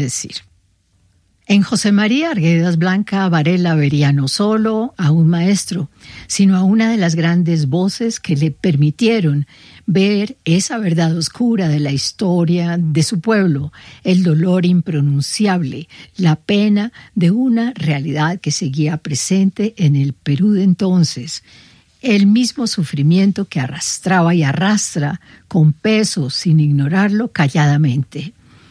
decir. En José María Arguedas, Blanca Varela vería no solo a un maestro, sino a una de las grandes voces que le permitieron ver esa verdad oscura de la historia de su pueblo, el dolor impronunciable, la pena de una realidad que seguía presente en el Perú de entonces, el mismo sufrimiento que arrastraba y arrastra con peso sin ignorarlo calladamente.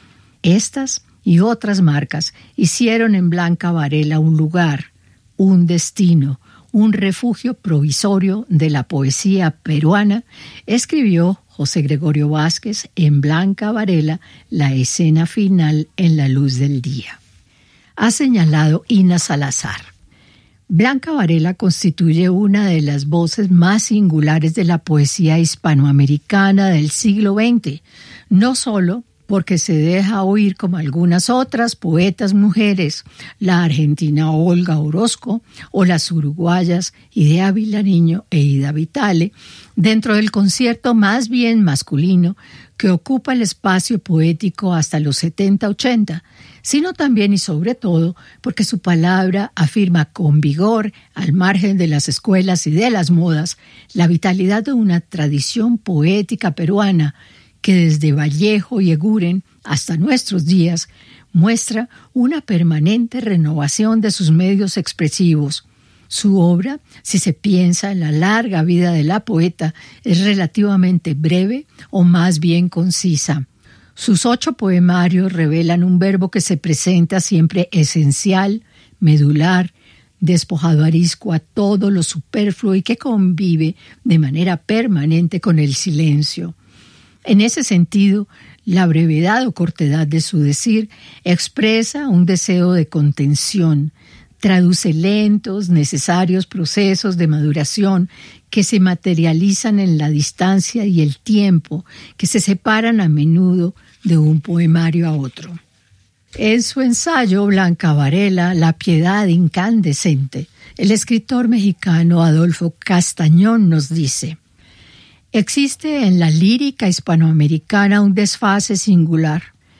Estas y otras marcas hicieron en Blanca Varela un lugar, un destino, un refugio provisorio de la poesía peruana, escribió José Gregorio Vázquez en Blanca Varela, la escena final en la luz del día. Ha señalado Ina Salazar. Blanca Varela constituye una de las voces más singulares de la poesía hispanoamericana del siglo XX, no solo porque se deja oír como algunas otras poetas mujeres, la argentina Olga Orozco o las uruguayas Idea Vilariño e Ida Vitale, dentro del concierto más bien masculino que ocupa el espacio poético hasta los 70-80, sino también y sobre todo porque su palabra afirma con vigor, al margen de las escuelas y de las modas, la vitalidad de una tradición poética peruana que desde Vallejo y Eguren hasta nuestros días muestra una permanente renovación de sus medios expresivos. Su obra, si se piensa en la larga vida de la poeta, es relativamente breve o más bien concisa. Sus 8 poemarios revelan un verbo que se presenta siempre esencial, medular, despojado arisco a todo lo superfluo y que convive de manera permanente con el silencio. En ese sentido, la brevedad o cortedad de su decir expresa un deseo de contención, traduce lentos, necesarios procesos de maduración que se materializan en la distancia y el tiempo, que se separan a menudo de un poemario a otro. En su ensayo Blanca Varela, La piedad incandescente, el escritor mexicano Adolfo Castañón nos dice: existe en la lírica hispanoamericana un desfase singular.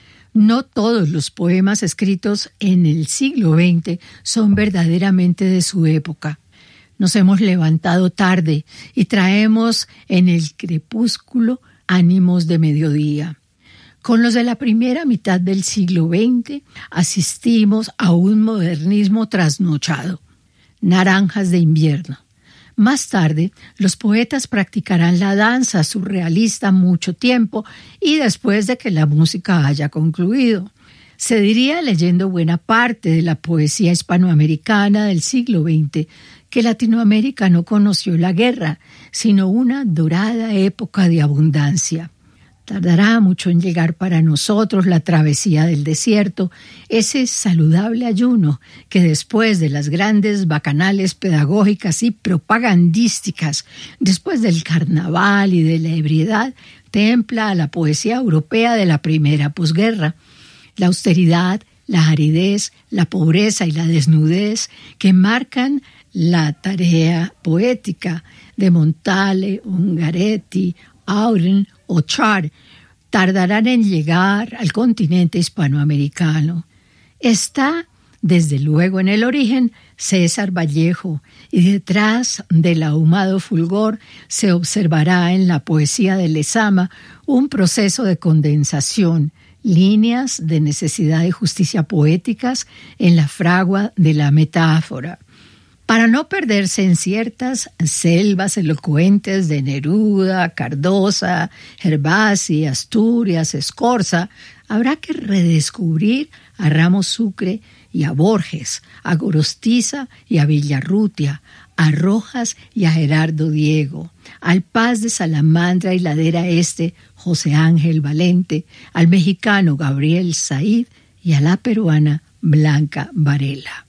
No todos los poemas escritos en el siglo XX son verdaderamente de su época. Nos hemos levantado tarde y traemos en el crepúsculo ánimos de mediodía. Con los de la primera mitad del siglo XX asistimos a un modernismo trasnochado. Naranjas de invierno. Más tarde, los poetas practicarán la danza surrealista mucho tiempo y después de que la música haya concluido. Se diría, leyendo buena parte de la poesía hispanoamericana del siglo XX, que Latinoamérica no conoció la guerra, sino una dorada época de abundancia. Tardará mucho en llegar para nosotros la travesía del desierto, ese saludable ayuno que después de las grandes bacanales pedagógicas y propagandísticas, después del carnaval y de la ebriedad, templa a la poesía europea de la primera posguerra. La austeridad, la aridez, la pobreza y la desnudez que marcan la tarea poética de Montale, Ungaretti, Auden o Char tardarán en llegar al continente hispanoamericano. Está, desde luego, en el origen César Vallejo, y detrás del ahumado fulgor se observará en la poesía de Lezama un proceso de condensación, líneas de necesidad y justicia poéticas en la fragua de la metáfora. Para no perderse en ciertas selvas elocuentes de Neruda, Cardosa, Gervasi, Asturias, Escorza, habrá que redescubrir a Ramos Sucre y a Borges, a Gorostiza y a Villarrutia, a Rojas y a Gerardo Diego, al Paz de Salamandra y Ladera Este, José Ángel Valente, al mexicano Gabriel Said y a la peruana Blanca Varela.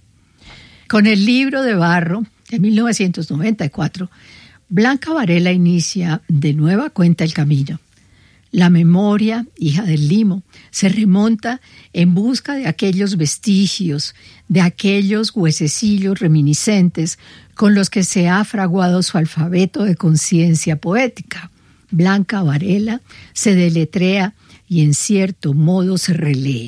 Con el libro de barro de 1994, Blanca Varela inicia de nueva cuenta el camino. La memoria, hija del limo, se remonta en busca de aquellos vestigios, de aquellos huesecillos reminiscentes con los que se ha fraguado su alfabeto de conciencia poética. Blanca Varela se deletrea y en cierto modo se relee.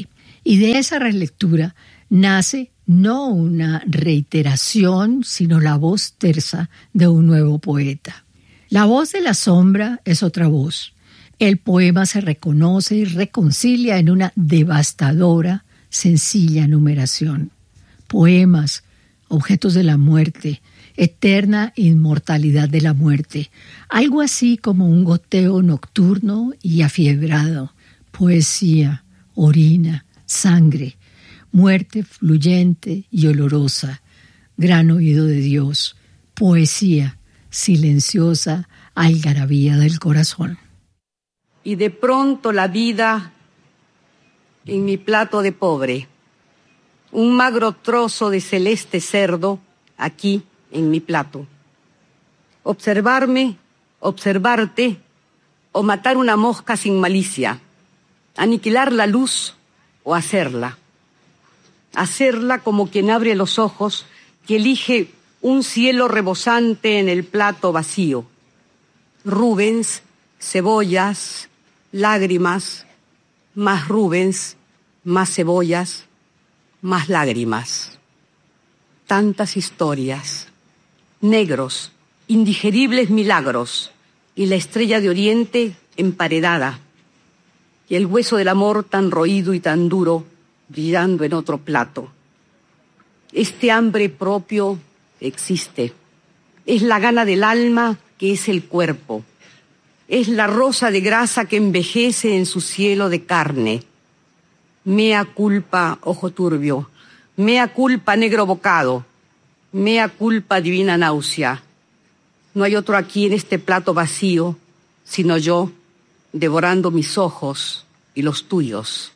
Y de esa relectura nace no una reiteración, sino la voz tersa de un nuevo poeta. La voz de la sombra es otra voz. El poema se reconoce y reconcilia en una devastadora, sencilla numeración. Poemas, objetos de la muerte, eterna inmortalidad de la muerte, algo así como un goteo nocturno y afiebrado, poesía, orina, sangre, muerte fluyente y olorosa, gran oído de Dios, poesía, silenciosa algarabía del corazón. Y de pronto la vida en mi plato de pobre, un magro trozo de celeste cerdo aquí en mi plato. Observarme, observarte o matar una mosca sin malicia, aniquilar la luz o hacerla. Hacerla como quien abre los ojos que elige un cielo rebosante en el plato vacío. Rubens, cebollas, lágrimas, más Rubens, más cebollas, más lágrimas. Tantas historias, negros, indigeribles milagros, y la estrella de oriente emparedada, y el hueso del amor tan roído y tan duro, brillando en otro plato. Este hambre propio existe. Es la gana del alma que es el cuerpo. Es la rosa de grasa que envejece en su cielo de carne. Mea culpa, ojo turbio. Mea culpa, negro bocado. Mea culpa, divina náusea. No hay otro aquí en este plato vacío, sino yo, devorando mis ojos y los tuyos.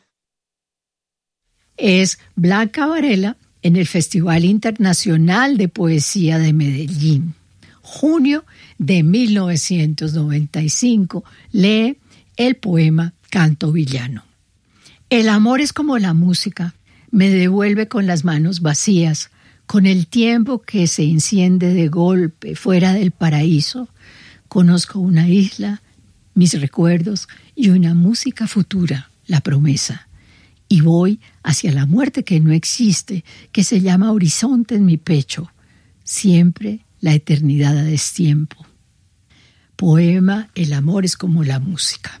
Es Blanca Varela en el Festival Internacional de Poesía de Medellín. Junio de 1995 lee el poema Canto Villano. El amor es como la música, me devuelve con las manos vacías, con el tiempo que se enciende de golpe fuera del paraíso. Conozco una isla, mis recuerdos y una música futura, la promesa. Y voy hacia la muerte que no existe, que se llama horizonte en mi pecho. Siempre la eternidad a destiempo. Poema El amor es como la música.